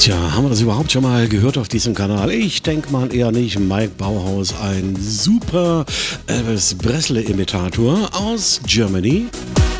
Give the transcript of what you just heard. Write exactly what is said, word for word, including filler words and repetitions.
Tja, haben wir das überhaupt schon mal gehört auf diesem Kanal? Ich denke mal eher nicht. Mike Bauhaus, ein super Elvis Presley-Imitator aus Germany.